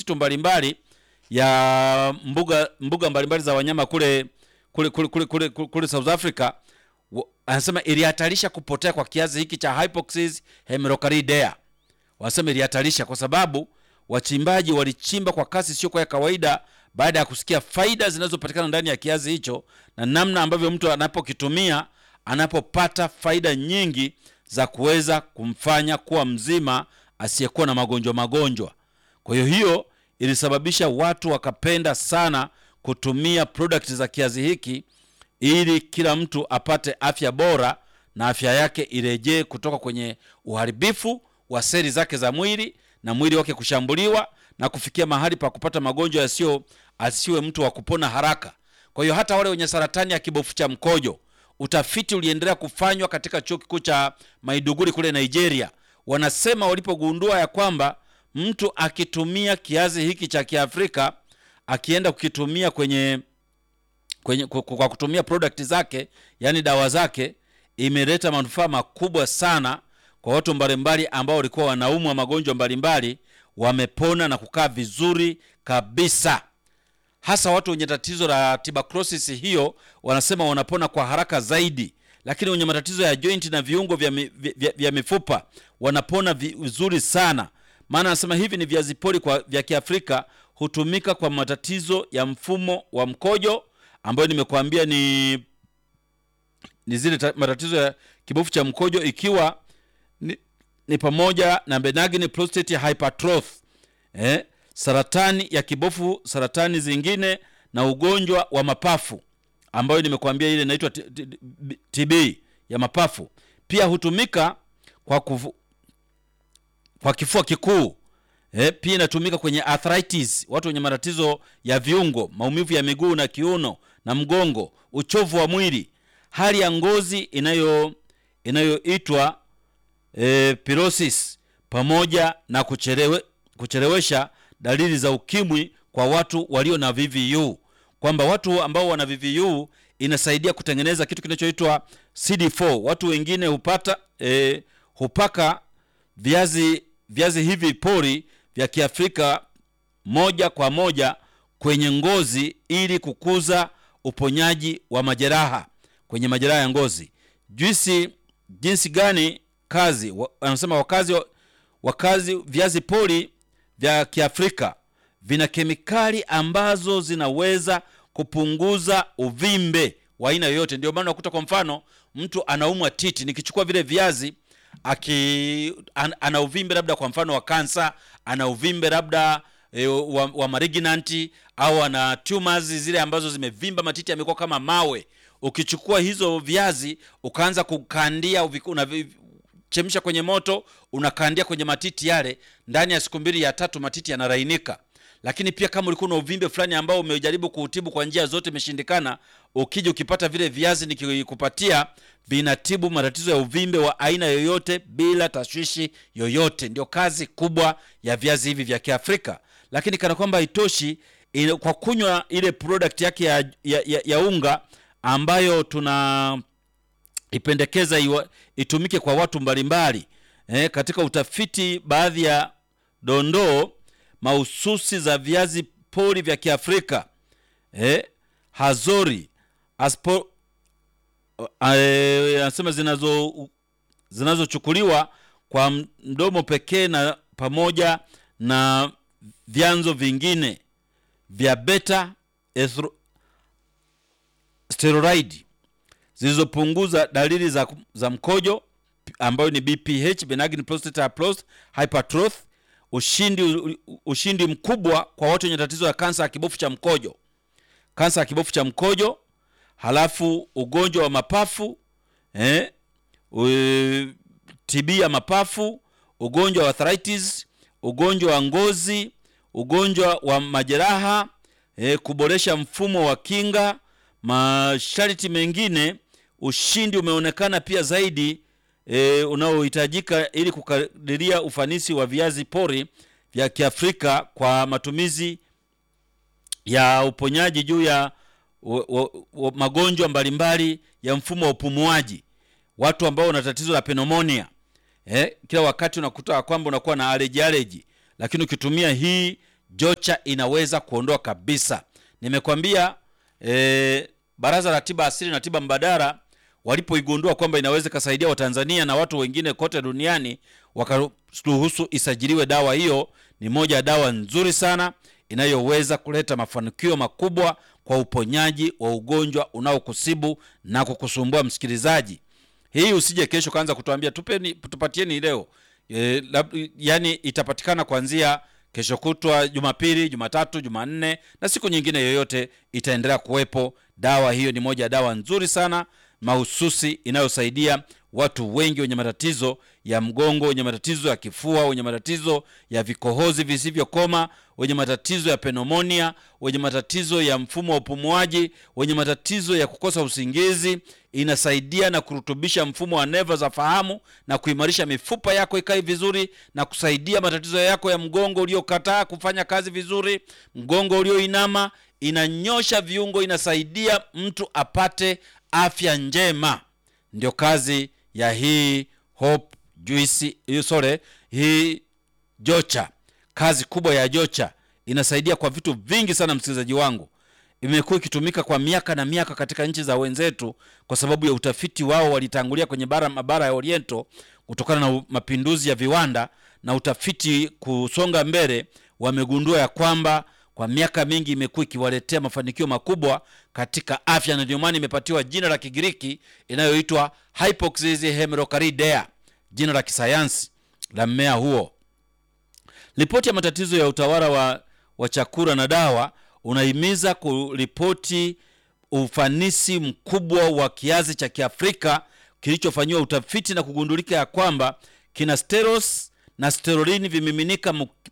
misitu mbalimbali ya mbuga mbalimbali za wanyama kule South Africa, anasema ilihatarisha kupotea kwa kiazi hiki cha Hypoxis hemerocalidea. Wanasema ilihatarisha kwa sababu wachimbaji walichimba kwa kasi sio kwa kawaida baada ya kusikia faida zinazopatikana ndani ya kiazi hicho na namna ambavyo mtu anapokitumia anapopata faida nyingi za kuweza kumfanya kuwa mzima asiyekuwa na magonjwa. Kwa hiyo ilisababisha watu wakapenda sana kutumia product za kiazi hiki ili kila mtu apate afya bora na afya yake irejee kutoka kwenye uharibifu wa seli zake za mwili na mwili wake kushambuliwa na kufikia mahali pa kupata magonjwa asiwe mtu wa kupona haraka. Kwa hiyo hata wale wenye saratani ya kibofu cha mkojo, utafiti uliendelea kufanywa katika chuo kikuu cha Maiduguri kule Nigeria. Wanasema walipogundua ya kwamba mtu akitumia kiazi hiki cha Kiafrika akienda kukitumia kwa kutumia product zake, yani dawa zake, imeleta manufaa makubwa sana kwa watu mbalimbali ambao walikuwa wanaumwa magonjwa mbalimbali, wamepona na kukaa vizuri kabisa. Hasa watu wenye tatizo la tuberculosis hiyo wanasema wanapona kwa haraka zaidi, lakini wenye matatizo ya joint na viungo vya mifupa wanapona vizuri sana. Maana anasema hivi ni viazi pori vya Kiafrika hutumika kwa matatizo ya mfumo wa mkojo ambayo nimekuambia ni zile matatizo ya kibofu cha mkojo, ikiwa ni pamoja na benign prostate hypertrophy, saratani ya kibofu, saratani zingine na ugonjwa wa mapafu ambayo nimekuambia ile inaitwa TB ya mapafu. Pia hutumika kwa kifua kikuu. Pia inatumika kwenye arthritis, watu wenye matatizo ya viungo, maumivu ya miguu na kiuno na mgongo, uchovu wa mwili, hali ya ngozi inayoitwa pirosis, pamoja na kuchelewesha dalili za ukimwi kwa watu walio na VVU. Kwamba watu ambao wana VVU inasaidia kutengeneza kitu kinachoitwa CD4. Watu wengine hupaka viazi hivi pori vya Kiafrika moja kwa moja kwenye ngozi ili kukuza uponyaji wa majeraha kwenye majeraha ya ngozi. Jinsi gani kazi anasema wakazi viazi pori vya Kiafrika vina kemikali ambazo zinaweza kupunguza uvimbe wa aina yoyote. Ndio maana unakuta kwa mfano mtu anaumwa titi, nikichukua vile viazi ana uvimbe labda kwa mfano wa kansa, ana uvimbe labda wa malignant, au ana tumors zile ambazo zimevimba matiti yamekuwa kama mawe. Ukichukua hizo viazi ukaanza kukandia, unachemsha kwenye moto, unakandia kwenye matiti yale, ndani ya siku 2 ya 3 matiti yanarainika. Lakini pia kama ulikuwa na uvimbe fulani ambao umejaribu kuutibu kwa njia zote imeshindikana, ukija ukipata vile viazi nikikupatia, vinatibu matatizo ya uvimbe wa aina yoyote bila tashwishi yoyote. Ndio kazi kubwa ya viazi hivi vya Kiafrika. Lakini kana kwamba haitoshi, kwa kunywa ile product yake ya unga ambayo tuna ipendekeza itumike kwa watu mbalimbali, katika utafiti baadhi ya dondoo mahususi za viazi pori vya Kiafrika, Hazori anasema zinazochukuliwa kwa mdomo pekee na pamoja na vyanzo vingine vya beta steroid zilizopunguza dalili za mkojo ambayo ni BPH, benign prostate hypertrophy, ushindi mkubwa kwa watu wenye tatizo la kansa ya kibofu cha mkojo, halafu ugonjwa wa mapafu, TB ya mapafu, ugonjwa wa arthritis, ugonjwa wa ngozi, ugonjwa wa majeraha, kuboresha mfumo wa kinga, masharti mengine. Ushindi umeonekana pia zaidi unaohitajika ili kukadiria ufanisi wa viazi pori vya Kiafrika kwa matumizi ya uponyaji juu ya magonjwa mbalimbali ya mfumo wa upumuaji. Watu ambao wana tatizo la pneumonia, kila wakati unakuta kwamba unakuwa na allergy, lakini ukitumia hii Jocha inaweza kuondoa kabisa. Nimekwambia Baraza la Tiba Asili na Tiba Mbadala walipoigundua kwamba inaweza kusaidia Watanzania na watu wengine kote duniani, wakaruhusu isajiliwe. Dawa hiyo ni moja ya dawa nzuri sana inayoweza kuleta mafanikio makubwa kwa uponyaji wa ugonjwa unaokusibu na kukusumbua. Msikilizaji, hii usije kesho kaanza kutuambia tupatieni leo. Yani itapatikana kuanzia kesho kutwa, Jumapili, Jumatatu, Jumanne na siku nyingine yoyote itaendelea kuwepo. Dawa hiyo ni moja ya dawa nzuri sana mahususi inayosaidia watu wengi wenye matatizo ya mgongo, wenye matatizo ya kifua, wenye matatizo ya vikohozi visivyokoma, wenye matatizo ya pneumonia, wenye matatizo ya mfumo wa upumuaji, wenye matatizo ya kukosa usingizi. Inasaidia na kurutubisha mfumo wa neva za fahamu na kuimarisha mifupa yako ikae vizuri, na kusaidia matatizo yako ya mgongo uliokataa kufanya kazi vizuri, mgongo ulioinama. Inanyosha viungo, inasaidia mtu apate afya njema. Ndio kazi ya hii Hope Juice, hii Jocha. Kazi kubwa ya Jocha, inasaidia kwa vitu vingi sana msikilizaji wangu. Imekuwa ikitumika kwa miaka na miaka katika nchi za wenzetu kwa sababu ya utafiti wao. Walitangulia kwenye mabara ya Oriento kutokana na mapinduzi ya viwanda, na utafiti kusonga mbele wamegundua ya kwamba kwa miaka mingi imekuwa ikiwaletea mafanikio makubwa katika afya, na ndio maana imepatiwa jina la Kigiriki inayoitwa Hypoxis hemerocalidea, jina la kisayansi la mmea huo. Ripoti ya matatizo ya utawala wa chakula na dawa unahimiza kuripoti ufanisi mkubwa wa kiazi cha Kiafrika kilichofanywa utafiti na kugundulika ya kwamba kina steros na sterolini, vimiminika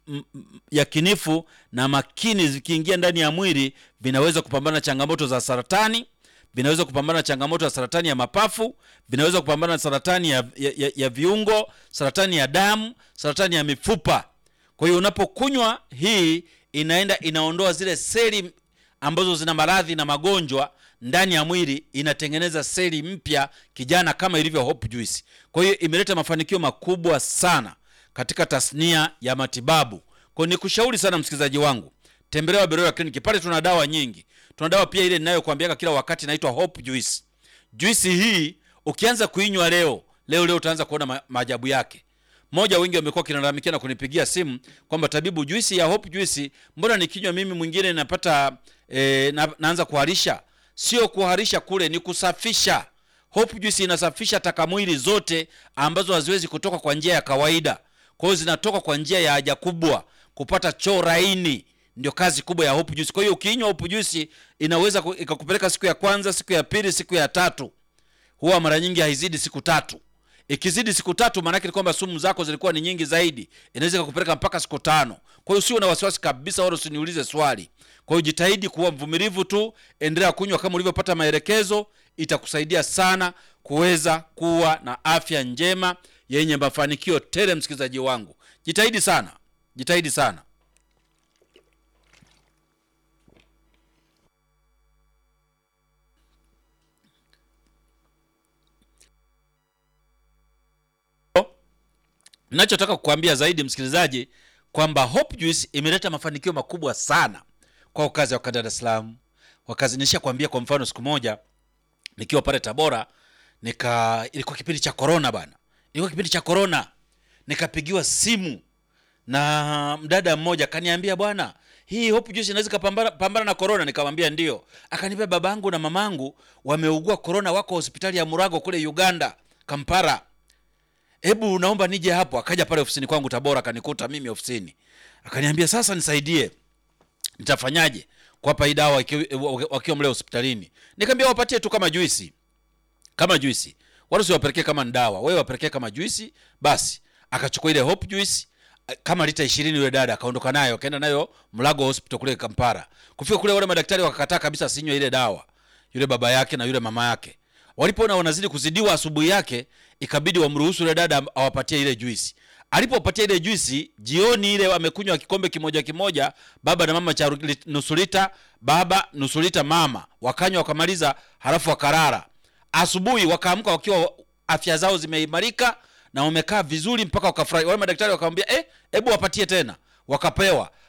ya kinifu na makini, zikiingia ndani ya mwili vinaweza kupambana na changamoto za saratani, vinaweza kupambana na changamoto ya saratani ya mapafu, vinaweza kupambana na saratani ya viungo, saratani ya damu, saratani ya mifupa. Kwa hiyo unapokunywa hii, inaondoa zile seli ambazo zina maradhi na magonjwa ndani ya mwili, inatengeneza seli mpya kijana kama ilivyo Hope Juice. Kwa hiyo imeleta mafanikio makubwa sana katika tasnia ya matibabu. Kwa hiyo nikushauri sana msikilizaji wangu, tembelea Beroya Clinic. Pale tuna dawa nyingi. Tuna dawa pia ile ninayokuambiaka kila wakati, inaitwa Hope Juice. Juice hii ukianza kuinywa leo utaanza kuona maajabu yake. Moja, wengi wamekuwa kinalalamikia na kunipigia simu kwamba tabibu, juice ya Hope Juice mbona nikinywa mimi mwingine napata naanza kuharisha? Sio kuharisha kule, ni kusafisha. Hope Juice inasafisha takamwili zote ambazo haziwezi kutoka kwa njia ya kawaida. Kwa hiyo zinatoka kwa njia ya haja kubwa kupata choo laini. Ndio kazi kubwa ya Hope Juice. Kwa hiyo ukinywa Hope Juice inaweza ikakupeleka siku ya kwanza, siku ya pili, siku ya tatu. Huwa mara nyingi haizidi siku 3. Ikizidi siku 3 maana yake ni kwamba sumu zako zilikuwa ni nyingi zaidi, inaweza kukupeleka mpaka siku 5. Kwa hiyo usio na wasiwasi kabisa, wala usiniulize swali. Kwa hiyo jitahidi kuwa mvumilivu tu, endelea kunywa kama ulivyopata maelekezo, itakusaidia sana kuweza kuwa na afya njema yenye mafanikio tele. Msikilizaji wangu, jitahidi sana, jitahidi sana. Ninachotaka kukuambia zaidi msikilizaji, kwamba Hope Juice imeleta mafanikio makubwa sana kwa wakazi wa Dar es Salaam. Wakazi nishakwambia, kwa mfano siku moja nikiwa pale Tabora, ilikuwa kipindi cha corona bana. Ilikuwa kipindi cha corona. Nikapigiwa simu na mdada mmoja, akaniambia, bwana, hii Hope Juice inaweza kupambana na corona? Nikamwambia ndio. Akaniambia, babangu na mamangu wameugua corona, wako hospitali ya Murago kule Uganda, Kampala. Hebu naomba nije hapo. Akaja pale ofisini kwangu Tabora, akanikuta mimi ofisini. Akaniambia, sasa nisaidie, nitafanyaje kuwapa hii dawa wakiwa mle hospitalini? Nikamwambia, wapatie tu kama juisi. Kama juisi. Wala usiwapelekee kama dawa. Wewe wapelekee kama juisi basi. Akachukua ile Hope Juice kama lita 20 yule dada, akaondoka nayo, akaenda nayo Mulago Hospital kule Kampala. Kufika kule wale madaktari wakakataa kabisa asinywe ile dawa. Yule baba yake na yule mama yake. Walipoona wanazidi kuzidiwa, asubuhi yake ikabidi wamruhusu yule dada awapatie ile juisi. Alipopatia ile juisi, jioni ile amekunywa kikombe kimoja, baba na mama cha nusu lita, baba nusu lita mama. Wakanywa wakamaliza, halafu wakarara. Asubuhi wakaamka wakiwa afya zao zimeimarika na wamekaa vizuri mpaka wakafurahi. Wale madaktari wakamwambia, hebu wapatie tena. Wakapewa.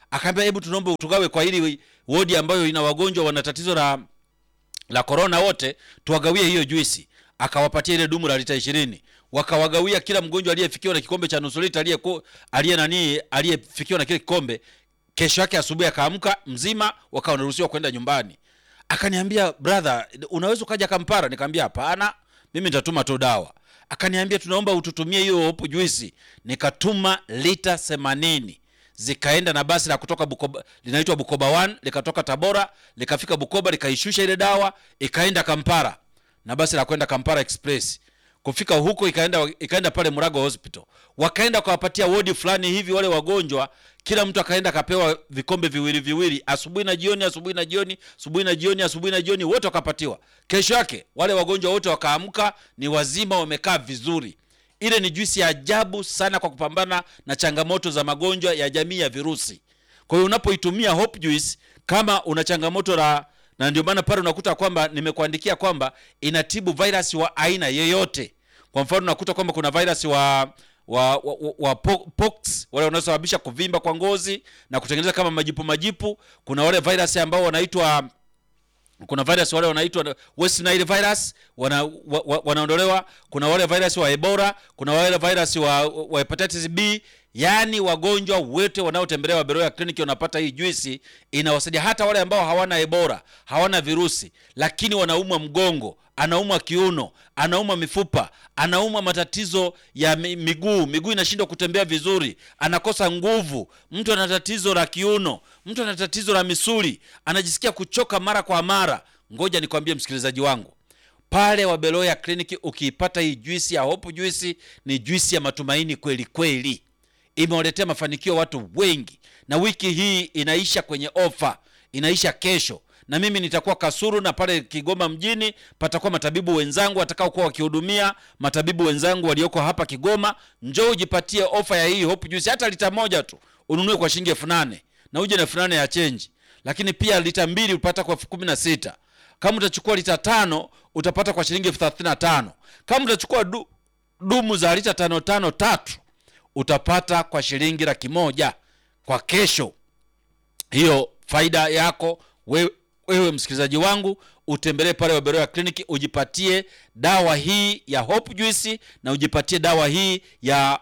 Akaambia hebu tunaomba utugawe kwa hili wodi ambayo ina wagonjwa wana tatizo la corona wote, tuwagawie hiyo juisi. Akawapatia ile dumu la lita 20. Wakawagawia kila mgonjwa aliyefikiwa na kikombe cha nusu lita, aliyefikiwa na kile kikombe. Kesho yake asubuhi akaamka mzima, wakawa wanaruhusiwa kwenda nyumbani. Akaniambia brother, unaweza ukaja Kampala? Nikamwambia hapana, mimi nitatuma tu dawa. Akaniambia tunaomba ututumie hiyo hopu juisi. Nikatuma lita 80. Zikaenda na basi la kutoka Bukoba, linaitwa Bukoba 1, likatoka Tabora, likafika Bukoba, likaishusha ile dawa, ikaenda Kampala. Na basi la kwenda Kampala Express. Kufika huko ikaenda pale Murago Hospital. Wakaenda kuwapatia wodi fulani hivi wale wagonjwa, kila mtu akaenda kapewa vikombe viwili, asubuhi na jioni, asubuhi na jioni, asubuhi na jioni, asubuhi na jioni, wote wakapatiwa. Kesho yake wale wagonjwa wote wakaamka ni wazima, wamekaa vizuri. Ile ni juisi ya ajabu sana kwa kupambana na changamoto za magonjwa ya jamii ya virusi. Kwa hiyo unapoitumia Hope Juice kama una changamoto na ndio maana pale unakuta kwamba nimekuandikia kwamba inatibu virus wa aina yoyote. Kwa mfano unakuta kwamba kuna virus wa pox, wale wanaosababisha kuvimba kwa ngozi na kutengeneza kama majipu. Kuna wale virus ambao wanaitwa West Nile virus wanaondolewa. Kuna wale virus wa Ebola, kuna wale virus wa hepatitis B. Yani wagonjwa wote wanaotembelea Beroya Clinic wanapata hii juisi. Inawasaidia hata wale ambao hawana Ebola, hawana virusi, lakini wanaumwa mgongo, anaumwa kiuno, anaumwa mifupa, anaumwa matatizo ya miguu inashindwa kutembea vizuri, anakosa nguvu, mtu ana tatizo la kiuno, mtu ana tatizo la misuli, anajisikia kuchoka mara kwa mara. Ngoja nikwambie msikilizaji wangu, pale wa Beroya Clinic ukiipata hii juisi ya Hope Juice, ni juisi ya matumaini kweli kweli. Imewaletea mafanikio watu wengi, na wiki hii inaisha kwenye ofa, inaisha kesho. Na mimi nitakuwa Kasulu, na pale Kigoma mjini patakuwa matabibu wenzangu watakao kuwa wakihudumia matabibu wenzangu walioko hapa Kigoma. Njoo ujipatie ofa ya hii Hope Juice, hata lita moja tu ununue kwa shilingi 8,000 na uje na 8,000 ya change. Lakini pia lita 2 upata kwa 16,000. Kama utachukua lita 5 utapata kwa shilingi 35,000. Kama utachukua dumu za lita 5 3 utapata kwa shilingi 100,000 kwa kesho. Hiyo faida yako wewe msikilizaji wangu. Utembelee pale wa Beroya Clinic, ujipatie dawa hii ya Hope Juice na ujipatie dawa hii ya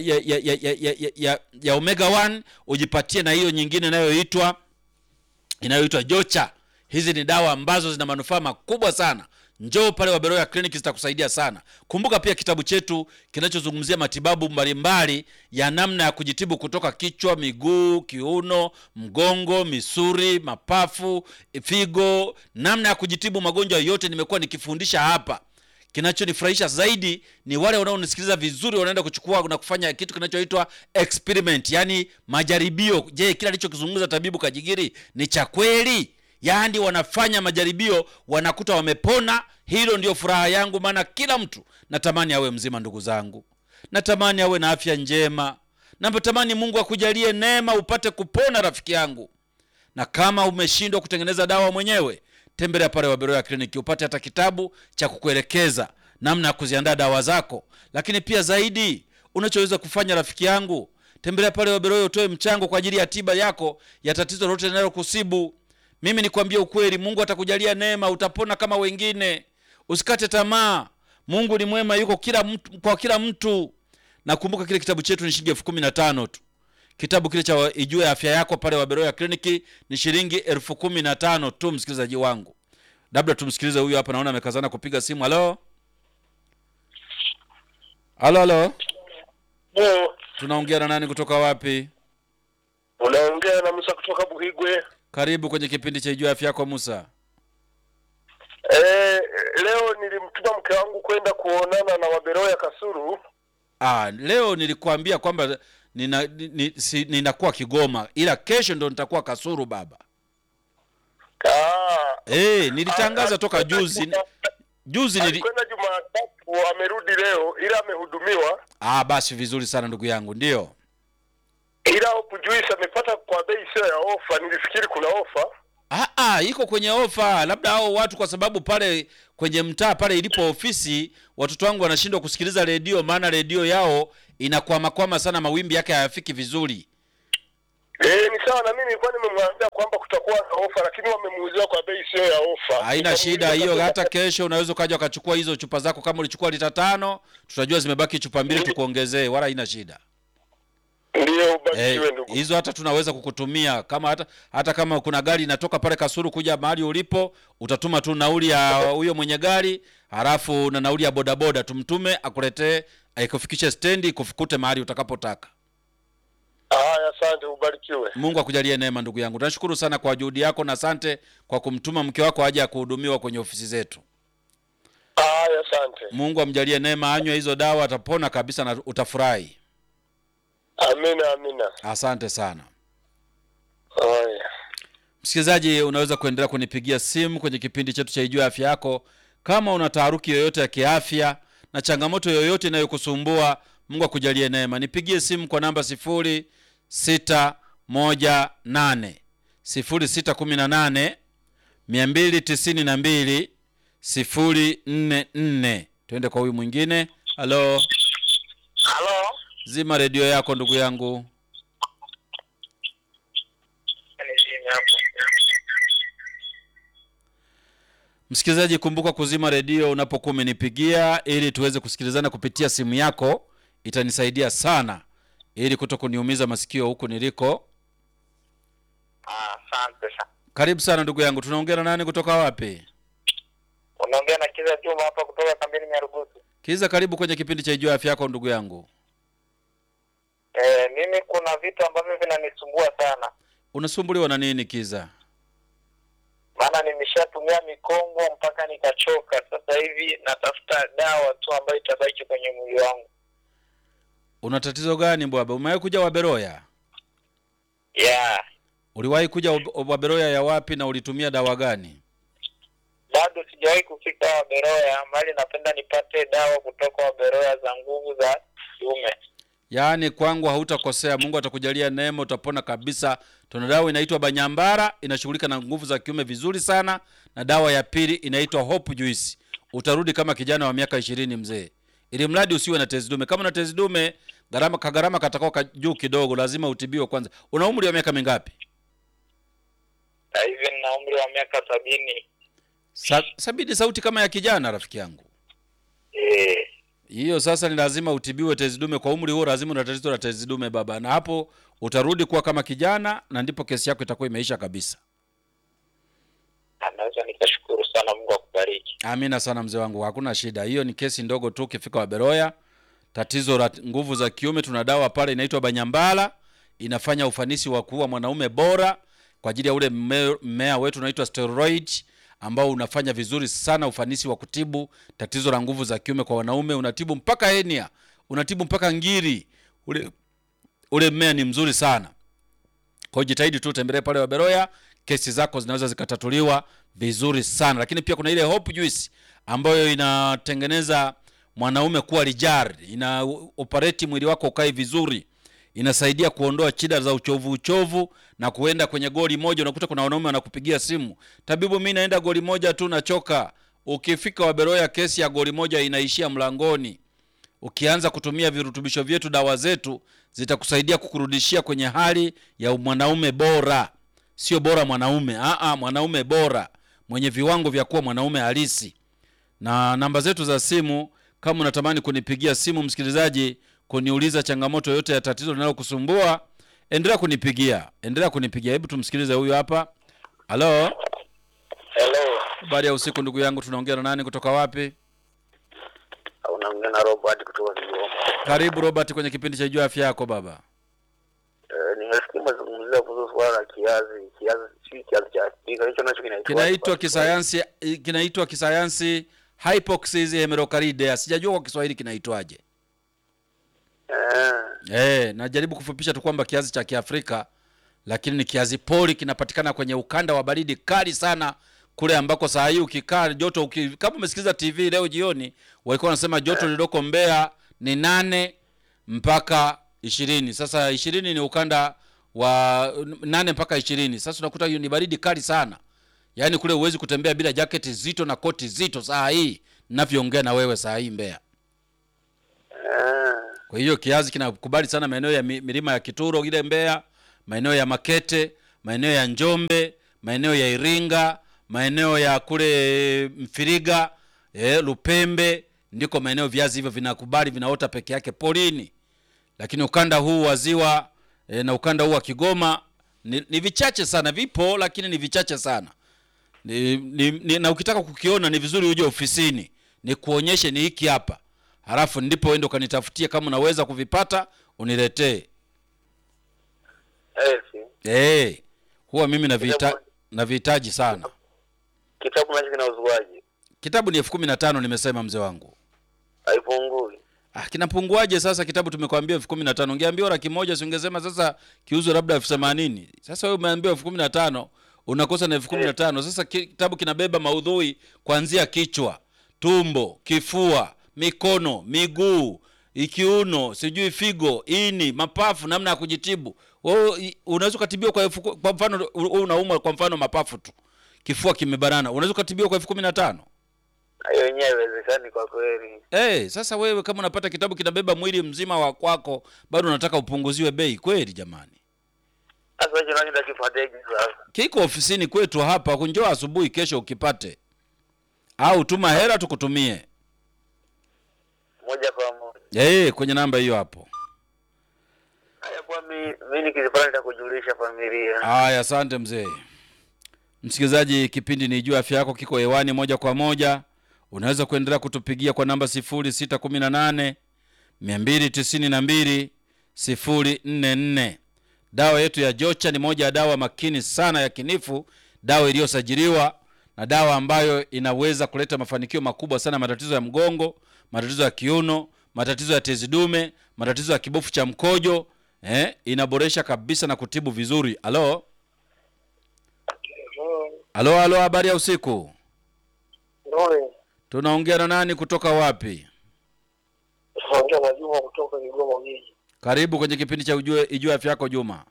Omega 1, ujipatie na hiyo nyingine inayoitwa Jocha. Hizi ni dawa ambazo zina manufaa makubwa sana. Njoo pale wa Beroya Clinic, zitakusaidia sana. Kumbuka pia kitabu chetu kinachozungumzia matibabu mbalimbali ya namna ya kujitibu kutoka kichwa, miguu, kiuno, mgongo, misuli, mapafu, figo, namna ya kujitibu magonjwa yote nimekuwa nikifundisha hapa. Kinachonifurahisha zaidi ni wale wanaonisikiliza vizuri wanaenda kuchukua na kufanya kitu kinachoitwa experiment, yani majaribio. Je, kila alichokizungumza tabibu Kajigiri ni cha kweli? Yaani wanafanya majaribio, wanakuta wamepona. Hilo ndio furaha yangu, maana kila mtu natamani awe mzima ndugu zangu. Natamani awe na afya njema. Natamani Mungu akujalie neema upate kupona rafiki yangu. Na kama umeshindwa kutengeneza dawa mwenyewe, tembelea pale wa Beroya Clinic upate hata kitabu cha kukuelekeza namna ya kuziandaa dawa zako. Lakini pia zaidi unachoweza kufanya rafiki yangu, tembelea pale wa Beroya utoe mchango kwa ajili ya tiba yako ya tatizo lolote linalokusibu. Mimi nikwambie ukweli, Mungu atakujalia neema, utapona kama wengine. Usikate tamaa. Mungu ni mwema, yuko kwa kila mtu. Na kumbuka kile kitabu chetu ni shilingi 15,000 tu. Kitabu kile cha Ijue Afya Yako pale wa Beroya Clinic ni shilingi 15,000 tu msikilizaji wangu. Labda tumsikilize huyu hapa, naona amekazana kupiga simu. Halo. Tunaongea na nani kutoka wapi? Unaongea na Musa kutoka Buhigwe. Karibu kwenye kipindi cha Ijue Afya Yako Musa. Leo nilimtuma mke wangu kwenda kuonana na wa Beroya Kasulu. Leo nilikuambia kwamba ninakuwa Kigoma, ila kesho ndo nitakuwa Kasulu baba. Nilitangaza toka juzi. Alikwenda Jumatatu, amerudi leo, ila amehudumiwa. Basi vizuri sana ndugu yangu, ndio. Ila Hope Juice amepata kwa bei sio ya ofa. Nilifikiri kuna ofa. Iko kwenye ofa. Labda hao watu kwa sababu pale kwenye mtaa pale ilipo ofisi watoto wangu wanashindwa kusikiliza redio, maana redio yao inakwama sana, mawimbi yake hayafiki vizuri. Ni sawa, na mimi nilikuwa nimemwambia kwamba kutakuwa na ofa, lakini wamemuuzia kwa bei sio ya ofa. Haina shida hiyo, hata kesho unaweza ukaja ukachukua hizo chupa zako. Kama ulichukua lita 5, tutajua zimebaki chupa 2 tukuongezee, wala haina shida. Ndio, ubarikiwe ndugu. Hizo hata tunaweza kukutumia kama hata kama kuna gari inatoka pale Kasulu kuja mahali ulipo, utatuma tu nauli ya huyo mwenye gari, halafu na nauli ya bodaboda tumtume akuletee, aikufikishe stendi, kufikute mahali utakapotaka. Haya, asante, ubarikiwe. Mungu akujalie neema ndugu yangu. Tunashukuru sana kwa juhudi yako na asante kwa kumtuma mke wako aje kuhudumiwa kwenye ofisi zetu. Haya, asante. Mungu amjalie neema, anywe hizo dawa atapona kabisa na utafurahi. Amina, amina. Asante sana. Haya. Msikilizaji, unaweza kuendelea kunipigia simu kwenye kipindi chetu cha Ijue Afya Yako kama una taharuki yoyote ya kiafya na changamoto yoyote inayokusumbua. Mungu akujalie neema. Nipigie simu kwa namba 0618 0618 292 044. Twende kwa huyu mwingine. Halo. Halo. Zima redio yako ndugu yangu. Msikilizaji, kumbuka kuzima redio unapokuwa umenipigia ili tuweze kusikilizana kupitia simu yako. Itanisaidia sana ili kutokuniumiza masikio huku niliko. Asante sana. Karibu sana ndugu yangu. Tunaongea na nani kutoka wapi? Unaongea na Kiza Juma hapa kutoka kambini Nyarugusu. Kiza, karibu kwenye kipindi cha Ijue Afya Yako ndugu yangu. Mimi kuna vitu ambavyo vinanisumbua sana. Unasumbuliwa na nini Kiza? Maana nimeshatumia mikongo mpaka nikachoka. Sasa hivi natafuta dawa tu ambayo itabaki kwenye mwili wangu. Una tatizo gani bwana? Umewahi kuja Waberoya? Yeah. Uliwahi kuja Waberoya ya wapi na ulitumia dawa gani? Bado sijawahi kufika Waberoya, bali napenda nipate dawa kutoka Waberoya za nguvu za kiume. Yaani kwangu hautakosea. Mungu atakujalia neema, utapona kabisa. Tuna dawa inaitwa Banyambara, inashughulika na nguvu za kiume vizuri sana, na dawa ya pili inaitwa Hope Juice. Utarudi kama kijana wa miaka 20 mzee. Ili mradi usiwe na tezi dume. Kama una tezi dume, gharama katakao juu kidogo, lazima utibiwe kwanza. Una umri wa miaka mingapi? Hivi nina umri wa miaka 70. 70? Sauti kama ya kijana rafiki yangu. Hiyo sasa ni lazima utibiwe tezi dume. Kwa umri huo lazima una tatizo la tezi dume baba. Na hapo utarudi kuwa kama kijana na ndipo kesi yako itakuwa imeisha kabisa. Naweza nikashukuru sana, Mungu akubariki. Amina sana mzee wangu. Hakuna shida. Hiyo ni kesi ndogo tu ukifika Waberoya. Tatizo la nguvu za kiume, tuna dawa pale inaitwa Banyambara. Inafanya ufanisi wa kuwa mwanaume bora kwa ajili ya ule mmea wetu unaitwa steroid, ambao unafanya vizuri sana ufanisi wa kutibu tatizo la nguvu za kiume kwa wanaume. Unatibu mpaka hernia, unatibu mpaka ngiri. Ule mmea ni mzuri sana. Kwa hiyo jitahidi tu tembelee pale Waberoya, kesi zako zinaweza zikatatuliwa vizuri sana. Lakini pia kuna ile Hope Juice ambayo inatengeneza mwanaume kuwa lijari, ina operate mwili wako ukae vizuri. Inasaidia kuondoa shida za uchovu na kuenda kwenye goli moja. Unakuta kuna wanaume wanakupigia simu, tabibu, mimi naenda goli moja tu nachoka. Ukifika Waberoya, kesi ya goli moja inaishia mlangoni. Ukianza kutumia virutubisho vyetu, dawa zetu zitakusaidia kukurudishia kwenye hali ya mwanaume bora. Sio bora mwanaume, mwanaume bora mwenye viwango vya kuwa mwanaume halisi. Na namba zetu za simu, kama unatamani kunipigia simu msikilizaji, kuniuliza changamoto yote ya tatizo linalokusumbua, endelea kunipigia. Hebu tumsikilize huyu hapa. Halo. Hello. Habari ya usiku ndugu yangu. Tunaongea na nani kutoka wapi? Unaongea na Robert kutoka Kigoma. Karibu Robert kwenye kipindi cha Ijue Afya Yako baba. Nimesikia mazungumzo kuhusu swala la kiazi cha Afrika. Hicho nacho kinaitwa kisayansi hypoxia hemerocalcidea. Sijajua kwa Kiswahili kinaitwaje. Najaribu kufupisha tu kwamba kiazi cha Kiafrika, lakini ni kiazi pori, kinapatikana kwenye ukanda wa baridi kali sana kule ambako saa hii ukikaa joto kama umesikiliza TV leo jioni walikuwa wanasema joto lililoko Mbeya ni 8 mpaka 20. Sasa 20 ni ukanda wa 8 mpaka 20. Sasa unakuta hiyo ni baridi kali sana. Yaani kule huwezi kutembea bila jaketi zito na koti zito saa hii ninavyoongea na wewe saa hii Mbeya. Kwa hiyo kiazi kinakubali sana maeneo ya milima ya Kituro ile Mbeya, maeneo ya Makete, maeneo ya Njombe, maeneo ya Iringa, maeneo ya kule Mfiriga, Lupembe, ndiko maeneo viazi hivyo vinakubali, vinaota peke yake porini. Lakini ukanda huu wa Ziwa na ukanda huu wa Kigoma ni vichache sana, vipo lakini ni vichache sana. Na ukitaka kukiona ni vizuri uje ofisini, ni kuonyeshe ni hiki hapa. Halafu ndipo uende kanitafutie, kama unaweza kuvipata uniletee. Huwa mimi na vihitaji sana. Kitabu nacho kinauzwaje? Kitabu ni 15,000 nimesema mzee wangu. Haipungui. Kinapunguaje sasa? Kitabu tumekwambia 15,000. Ungeambiwa 100,000 si ungesema sasa kiuzo labda 80,000. Sasa wewe umeambiwa 15,000, unakosa na 15,000. Sasa kitabu kinabeba maudhui kuanzia kichwa, tumbo, kifua, mikono, miguu, kiuno, sijui figo, ini, mapafu, namna ya kujitibu. Wewe unaweza kutibiwa kwa mfano unaumwa kwa mfano mapafu tu, kifua kimebanana, unaweza kutibiwa kwa 15,000? Hayo yenyewe haiwezekani kwa kweli. Sasa wewe kama unapata kitabu kinabeba mwili mzima wa kwako, bado unataka upunguziwe bei kweli jamani? Sasa hicho nani ndakifuateje sasa? Kiko ofisini kwetu hapa, kunjoo asubuhi kesho ukipate. Au tuma hela tukutumie. Moja kwa moja. Kwenye namba hiyo hapo. Haya, kwa mimi nikipata nitakujulisha familia. Haya, asante mzee. Msikilizaji, kipindi ni Jua Afya Yako kiko hewani moja kwa moja. Unaweza kuendelea kutupigia kwa namba 0618 292 044. Dawa yetu ya Jocha ni moja ya dawa makini sana ya kinifu, dawa iliyosajiliwa na dawa ambayo inaweza kuleta mafanikio makubwa sana, matatizo ya mgongo, matatizo ya kiuno, matatizo ya tezi dume, matatizo ya kibofu cha mkojo. Inaboresha kabisa na kutibu vizuri. Halo, habari ya usiku. Tunaongea na nani kutoka wapi? Tunaongea na Juma kutoka Kigoma mjini. Karibu kwenye kipindi cha Ijue Afya Yako Juma.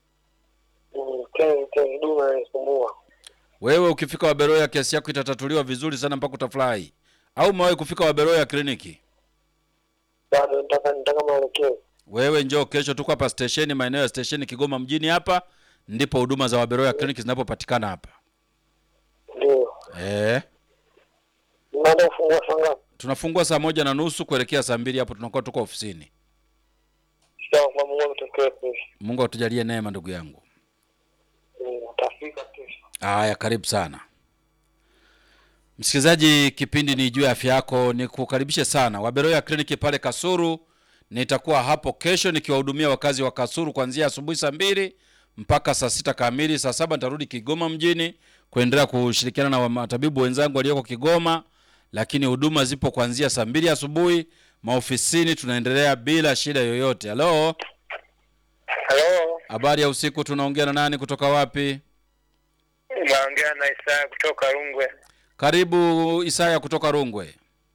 Wewe ukifika Waberoya kesi yako itatatuliwa vizuri sana mpaka utafurahi. Au umewahi kufika Waberoya kliniki? Bado nataka maelekeo. Wewe njoo kesho, tuko hapa station, maeneo ya station Kigoma mjini hapa, ndipo huduma za Waberoya kliniki zinapopatikana hapa. Ndio. Ndio fungua saa. Tunafungua saa 1:30 kuelekea saa 2 hapo tunakuwa tuko ofisini. Sawa, kwa Mungu tutekee. Mungu atujalie neema ndugu yangu. Utafika kesho. Haya, karibu sana. Msikilizaji, kipindi ni Jua Afya Yako, nikukaribisha sana. Waberoya kliniki pale Kasuru, nitakuwa hapo kesho nikiwahudumia wakazi wa Kasuru kuanzia asubuhi saa 2 mpaka saa 6 kamili. Saa 7 nitarudi Kigoma mjini kuendelea kushirikiana na matabibu wenzangu walioko Kigoma, lakini huduma zipo kuanzia saa 2 asubuhi. Maofisini tunaendelea bila shida yoyote. Halo. Habari ya usiku, tunaongea na nani kutoka wapi? Naongea na Isaya kutoka Rungwe. Karibu Isaya kutoka Rungwe.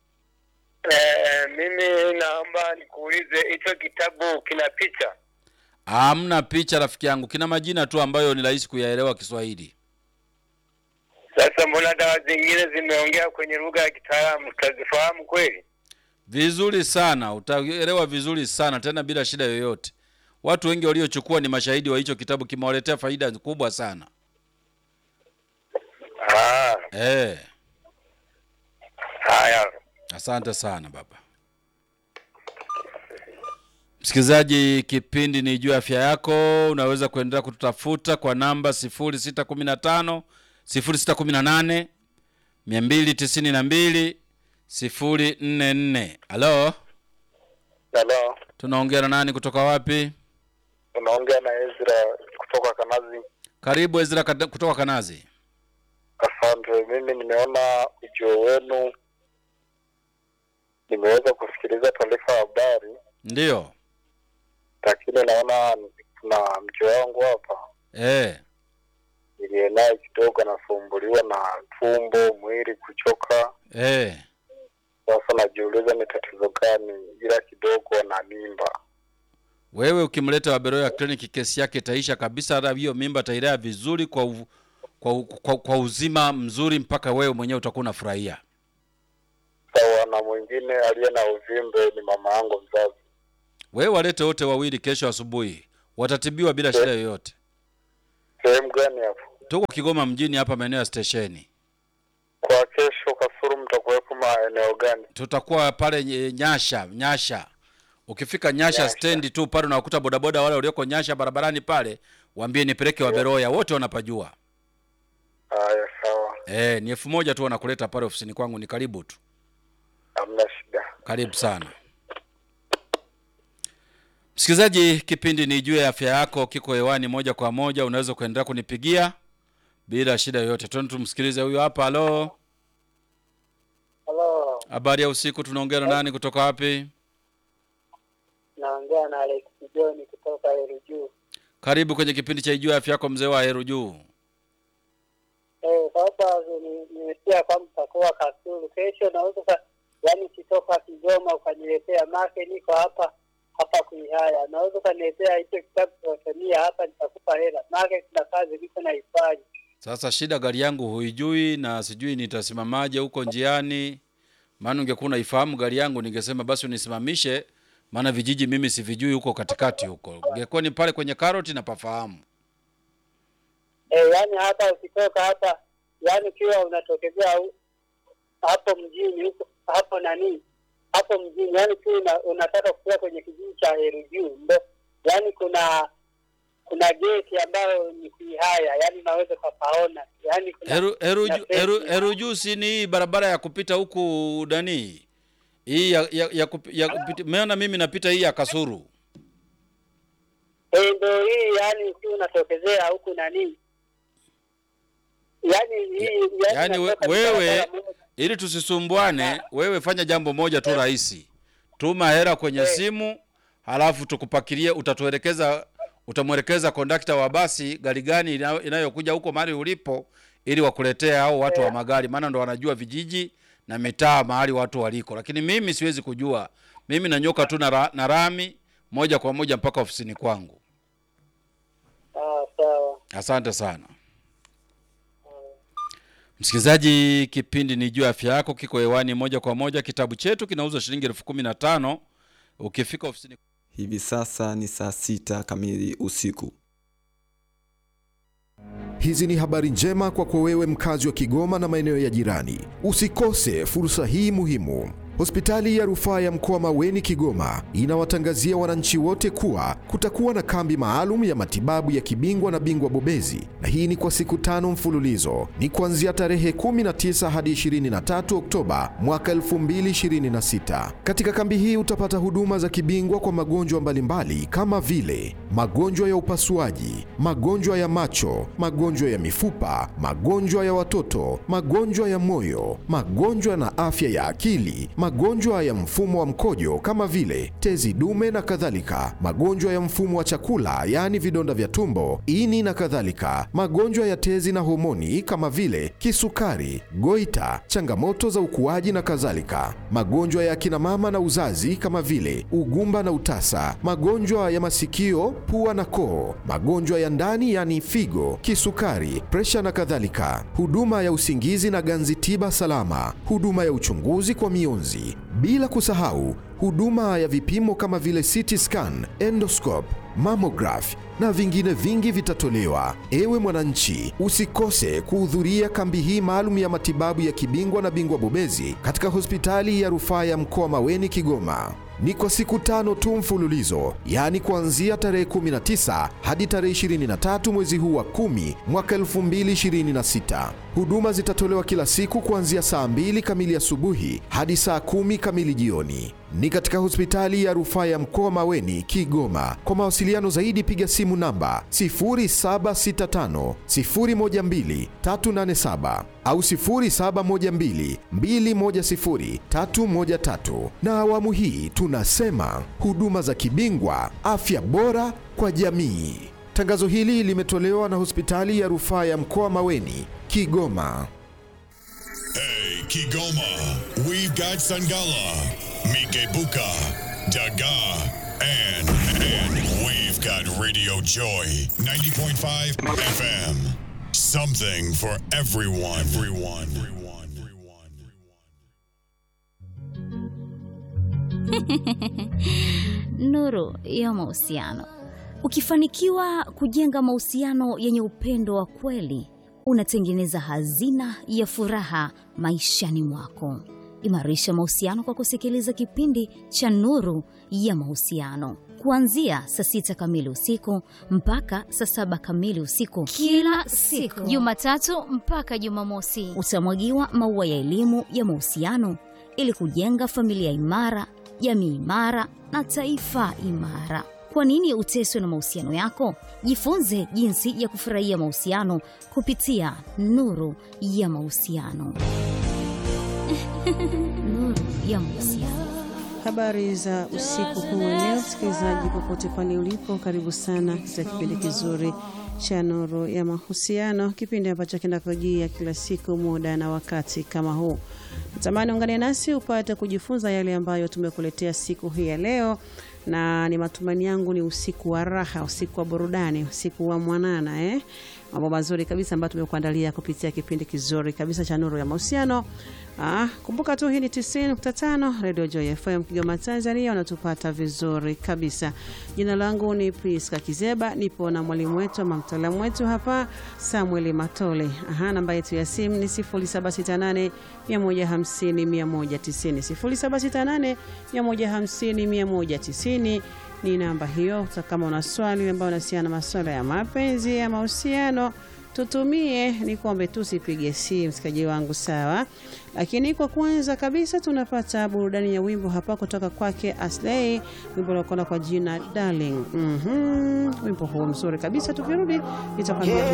Mimi naomba nikuulize, hicho kitabu kina picha? Hamna picha rafiki yangu, kina majina tu ambayo ni rahisi kuyaelewa Kiswahili. Sasa mbona dawa zingine zimeongea kwenye lugha ya kitaalamu, utazifahamu kweli? Vizuri sana, utaelewa vizuri sana tena bila shida yoyote. Watu wengi waliochukua ni mashahidi wa hicho kitabu, kimewaletea faida kubwa sana. Haya. Asante sana baba. Msikilizaji, kipindi ni Jua Afya Yako. Unaweza kuendelea kututafuta kwa namba 0618 292 044. Halo. Tunaongea na nani kutoka wapi? Tunaongea na Ezra kutoka Kanazi. Karibu Ezra kutoka Kanazi. Asante. Mimi nimeona ujio wenu, nimeweza kusikiliza taarifa ya habari. Ndio. Lakini naona kuna mke wangu hapa. Nilienaye kidogo anasumbuliwa na tumbo, mwili kuchoka. Sasa najiuliza ni tatizo gani, ila kidogo na mimba. Wewe ukimleta Waberoya kliniki kesi yake itaisha kabisa, hiyo mimba itailea vizuri kwa uzima mzuri mpaka wewe mwenyewe utakuwa unafurahia. Sawa, na mwingine aliye na uvimbe ni mama yangu mzazi. Wewe walete wote wawili kesho asubuhi. watatibiwa bila shida yoyote. Sehemu gani hapo? Tuko Kigoma mjini hapa maeneo ya stesheni. Kwa kesho Kasulu mtakuwepo maeneo gani? Tutakuwa pale Nyasha. Ukifika Nyasha stand tu pale unakuta bodaboda wale walioko Nyasha barabarani pale, waambie nipeleke Waberoya, wote wanapajua. Haya sawa. Ni 1000 tu wanakuleta pale ofisini kwangu, ni karibu tu. Hamna shida. Karibu sana. Msikilizaji, kipindi ni Juu ya Afya Yako kiko hewani moja kwa moja, unaweza kuendelea kunipigia bila shida yoyote. Tumsikilize huyu hapa. Halo. Halo. Habari ya usiku, tunaongea na nani kutoka wapi? Naongea na Alex John kutoka Heruju. Karibu kwenye kipindi cha Juu ya Afya Yako mzee wa Heruju. Sasa nimesikia kwamba mtakuwa Kasulu kesho, na sasa yani kitoka Kigoma ukaniletea make niko hapa kuihaya. Na sasa kaniletea hicho kitabu cha nia hapa nitakupa hela. Make kuna kazi niko naifanya. Sasa shida gari yangu huijui na sijui nitasimamaje huko njiani. Maana ungekuwa unaifahamu gari yangu ningesema basi unisimamishe, maana vijiji mimi sivijui huko katikati huko. Ungekuwa ni pale kwenye karoti na pafahamu. Yani hata ukitoka hapa yani kiwa unatokezea hapo mjini huko hapo hapo mjini yani kiwa unataka kufika kwenye kijiji cha Heruju, ndo yani kuna geti ambayo ni kuihaya, yani unaweza kupaona yani kuna Heruju si ni barabara ya kupita huku Dani. Hii ya kupita, maana mimi napita hii ya Kasuru. Ndio hii yani kiwa unatokezea huku yani wewe ili tusisumbuane, wewe fanya jambo moja tu rahisi. Tuma hela kwenye simu, halafu tukupakilie, utamwelekeza kondakta wa basi gari gani inayokuja huko mahali ulipo ili wakuletea hao watu wa magari, maana ndo wanajua vijiji na mitaa mahali watu waliko. Lakini mimi siwezi kujua. Mimi nanyoka tu na rami moja kwa moja mpaka ofisini kwangu. Sawa. Asante sana. Msikilizaji, kipindi ni Juu ya Afya Yako kiko hewani moja kwa moja. Kitabu chetu kinauzwa shilingi 15,000 ukifika ofisini. Hivi sasa ni saa 6 kamili usiku. Hizi ni habari njema kwa wewe mkazi wa Kigoma na maeneo ya jirani. Usikose fursa hii muhimu. Hospitali ya Rufaa ya Mkoa Maweni Kigoma inawatangazia wananchi wote kuwa kutakuwa na kambi maalum ya matibabu ya kibingwa na bingwa bobezi, na hii ni kwa siku 5 mfululizo. Ni kuanzia tarehe 19 hadi 23 Oktoba mwaka 2026. Katika kambi hii utapata huduma za kibingwa kwa magonjwa mbalimbali kama vile magonjwa ya upasuaji, magonjwa ya macho, magonjwa ya mifupa, magonjwa ya watoto, magonjwa ya moyo, magonjwa na afya ya akili, magonjwa ya mfumo wa mkojo kama vile tezi dume na kadhalika, magonjwa ya mfumo wa chakula yani vidonda vya tumbo, ini na kadhalika, magonjwa ya tezi na homoni kama vile kisukari, goita, changamoto za ukuaji na kadhalika, magonjwa ya kina mama na uzazi kama vile ugumba na utasa, magonjwa ya masikio, pua na koo, magonjwa ya ndani yani figo, kisukari, presha na kadhalika, huduma ya usingizi na ganzi tiba salama, huduma ya uchunguzi kwa mionzi, bila kusahau huduma ya vipimo kama vile CT scan, endoscope, mammograph na vingine vingi vitatolewa. Ewe mwananchi, usikose kuhudhuria kambi hii maalum ya matibabu ya kibingwa na bingwa bobezi katika Hospitali ya Rufaa ya Mkoa Maweni Kigoma. Ni kwa siku 5 tu mfululizo, yani kuanzia tarehe 19 hadi tarehe 23 mwezi huu wa 10 mwaka 2026. Huduma zitatolewa kila siku kuanzia saa 2 kamili asubuhi hadi saa 10 kamili jioni. Ni katika Hospitali ya Rufaa ya Mkoa Maweni Kigoma. Kwa mawasiliano zaidi piga simu namba 0765 012 387 au 0712 210 313. Na awamu hii tunasema huduma za kibingwa, afya bora kwa jamii. Tangazo hili limetolewa na Hospitali ya Rufaa ya Mkoa Maweni Kigoma. Hey Kigoma, we've got Sangala, Mikebuka, Daga, and we've got Radio Joy 90.5 FM. Something for everyone. Nuru ya mahusiano. Ukifanikiwa kujenga mahusiano yenye upendo wa kweli, unatengeneza hazina ya furaha maishani mwako. Imarisha mahusiano kwa kusikiliza kipindi cha Nuru ya Mahusiano kuanzia saa 6 kamili usiku mpaka saa 7 kamili usiku kila siku, Jumatatu mpaka Jumamosi. Utamwagiwa maua ya elimu ya mahusiano ili kujenga familia imara, jamii imara na taifa imara. Kwa nini uteswe na mahusiano yako? Jifunze jinsi ya kufurahia mahusiano kupitia Nuru ya Mahusiano. Nuru ya Mahusiano. Habari za usiku huu leo, msikilizaji popote pale ulipo, karibu sana katika kipindi kizuri cha Nuru ya Mahusiano, kipindi ambacho kinakujia kila siku muda na wakati kama huu. Natamani ungane nasi upate kujifunza yale ambayo tumekuletea siku hii ya leo, na ni matumaini yangu ni usiku wa raha, usiku wa burudani, usiku wa mwanana mambo mazuri kabisa ambayo tumekuandalia kupitia kipindi kizuri kabisa cha Nuru ya Mahusiano. Kumbuka tu hii ni 90.5 Radio Joy FM Kigoma Tanzania, unatupata vizuri kabisa. Jina langu ni Priska Kizeba, nipo na mwalimu wetu ama mtaalamu wetu hapa Samuel Matole. Namba yetu ya simu ni 0768 150 190. 0768 150 190 ni namba hiyo. Kama una swali ambayo unahusiana na masuala ya mapenzi ya mahusiano, tutumie, ni kuombe tusipige simu msikaji wangu, sawa? Lakini kwa kwanza kabisa tunapata burudani ya wimbo hapa kutoka kwake Aslay, wimbo unaokwenda kwa jina Darling. Wimbo huu mzuri kabisa, tukirudi nitakwambia